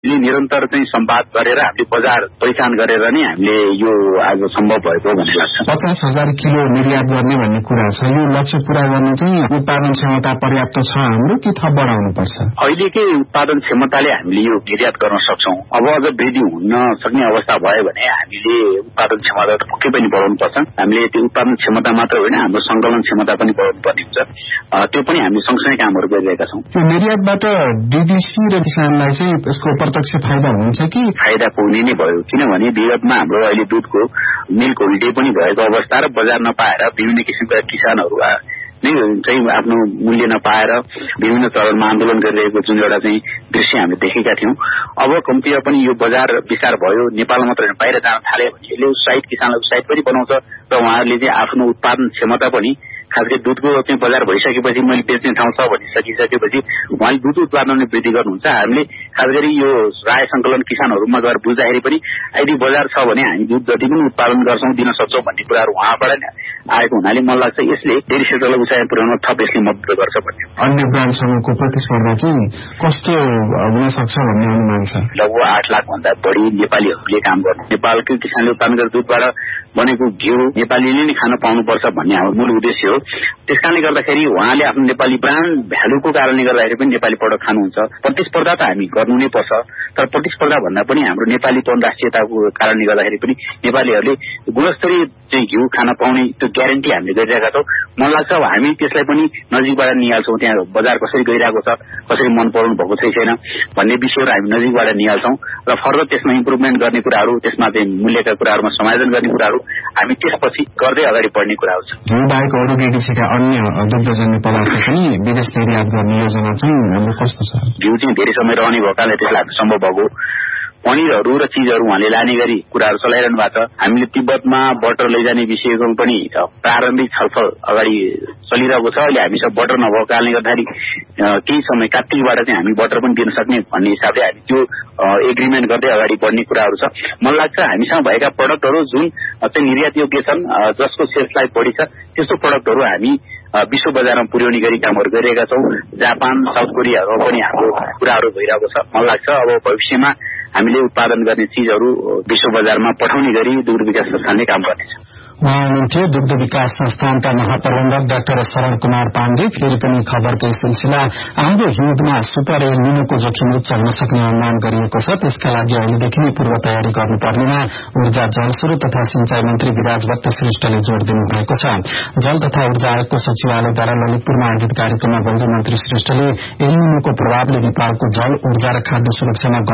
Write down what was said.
निरन्तर चाहिँ सम्वाद गरेर हामीले बजार पहिचान गरेर नै हामीले यो आज सम्भव भएको भन्ने लाग्छ। 50,000 किलो निर्यात गर्ने भन्ने कुरा छ। यो लक्ष्य पूरा गर्न चाहिँ उत्पादन क्षमता पर्याप्त छ हाम्रो कि थप बढाउनु पर्छ? अहिलेकै उत्पादन क्षमताले हामीले यो निर्यात गर्न सक्छौं। अब अझ वृद्धि हुन सक्ने अवस्था भयो भने हामीले उत्पादन क्षमता पक्कै पनि बढाउनु पर्छ। हामीले त्यो उत्पादन क्षमता मात्र होइन, हाम्रो संकलन क्षमता पनि बढाउनु पर्ने हुन्छ। त्यो पनि हामी सँगसँगै कामहरू गरिरहेका छौं। यो निर्यातबाट डीडीसी र किसानलाई चाहिँ यसको प्रत्यक्ष फाइदा हुन्छ कि? फाइदा पुग्ने नै भयो, किनभने विगतमा हाम्रो अहिले दुधको मिल्क होल्डे पनि भएको अवस्था र बजार नपाएर विभिन्न किसिमका किसानहरू नै चाहिँ आफ्नो मूल्य नपाएर विभिन्न चरणमा आन्दोलन गरिरहेको जुन एउटा चाहिँ दृश्य हामीले देखेका थियौं। अब कम्तीमा पनि यो बजार विस्तार भयो, नेपाल मात्र बाहिर जान थाल्यो भने यसले उत्साहित किसानलाई उत्साहित पनि बनाउँछ र उहाँहरूले चाहिँ आफ्नो उत्पादन क्षमता पनि खास गरी दुधको चाहिँ बजार भइसकेपछि मैले बेच्ने ठाउँ छ भनिसकिसकेपछि उहाँले दुध उत्पादन वृद्धि गर्नुहुन्छ। हामीले खास गरी यो राय संकलन किसानहरूमा गएर बुझ्दाखेरि पनि यदि बजार छ भने हामी दुध जति पनि उत्पादन गर्छौं दिन सक्छौं भन्ने कुराहरू उहाँबाट नै आएको हुनाले मलाई लाग्छ यसले डेरी सेक्टरलाई उचाइ पुर्याउन थप यसले मद्दत गर्छ भन्ने। अन्य ब्रान्डसँगको प्रतिस्पर्धा चाहिँ कस्तो हुन सक्छ भन्ने अनुमान छ? लगभग 8 लाख भन्दा बढी नेपालीहरूले काम गर्नु, नेपालकै किसानले उत्पादन गरेर दुधबाट बनेको घिउ नेपालीले नै खान पाउनुपर्छ भन्ने हाम्रो मूल उद्देश्य हो। त्यसकारणले गर्दाखेरि उहाँले आफ्नो नेपाली ब्रान्ड भ्यालुको कारणले गर्दाखेरि पनि नेपाली प्रडक्ट खानुहुन्छ। प्रतिस्पर्धा त हामी गर्नु नै पर्छ, तर प्रतिस्पर्धा भन्दा पनि हाम्रो नेपालीपन राष्ट्रियताको कारणले गर्दाखेरि पनि नेपालीहरूले गुणस्तरीय चाहिँ घिउ खान पाउने त्यो ग्यारेन्टी हामीले गरिरहेका छौं। मलाई लाग्छ अब हामी त्यसलाई पनि नजिकबाट निहाल्छौं। त्यहाँ बजार कसरी गइरहेको छ, कसरी मन पराउनु भएको छैन भन्ने विषयहरू हामी नजिकबाट निहाल्छौं र फर्दर त्यसमा इम्प्रुभमेन्ट गर्ने कुराहरू, त्यसमा चाहिँ मूल्यका कुराहरूमा समायोजन गर्ने कुराहरू हामी त्यसपछि गर्दै अगाडि बढ्ने कुराहरू छ। घिउ बाहेक अरू डीडीसीका अन्य दुग्धजन्य पदार्थ पनि विदेश निर्यात गर्ने योजना चाहिँ हाम्रो कस्तो छ? घिउ चाहिँ धेरै समय रहने भएकाले त्यसलाई सम्भव भएको पनिरहरू र चीजहरू उहाँले लाने गरी कुराहरू चलाइरहनु भएको छ। हामीले तिब्बतमा बटर लैजाने विषयको पनि प्रारम्भिक छलफल अगाडि चलिरहेको छ। अहिले हामीसँग बटर नभएको कारणले गर्दाखेरि केही समय कार्तिकबाट चाहिँ हामी बटर पनि दिन सक्ने भन्ने हिसाबले हामी त्यो एग्रिमेन्ट गर्दै अगाडि बढ्ने कुराहरू छ। मलाई लाग्छ हामीसँग भएका प्रडक्टहरू जुन चाहिँ निर्यात योग्य छन्, जसको सेल्स लाइफ बढी छ, त्यस्तो प्रडक्टहरू हामी विश्व बजारमा पुर्याउने गरी कामहरू गरिरहेका छौं। जापान, साउथ कोरियाहरूमा पनि हाम्रो कुराहरू भइरहेको छ। मलाई लाग्छ अब भविष्यमा हामीले उत्पादन गर्ने चीजहरू विश्व बजारमा पठाउने गरी दुग्ध विकास संस्थानले काम गर्नेछ। उहाँ हुनुहुन्थ्यो दुग्ध विकास संस्थानका महाप्रबन्धक डाक्टर शरण कुमार पाण्डे। फेरि पनि खबरको सिलसिला, आउँदो हिउँदमा सुपर एल निनोको जोखिम उच्च हुन सक्ने अनुमान गरिएको छ। त्यसका लागि अहिलेदेखि नै पूर्व तयारी गर्नुपर्नेमा ऊर्जा, जलस्रोत तथा सिंचाई मन्त्री विराज भट्ट श्रेष्ठले जोड़ दिनु भएको छ। जल तथा ऊर्जा आयोगको सचिवालयद्वारा ललितपुरमा आयोजित कार्यक्रममा बोल्दै मन्त्री श्रेष्ठले एल निनोको प्रभावले नेपालको जल, ऊर्जा र खाद्य सुरक्षामा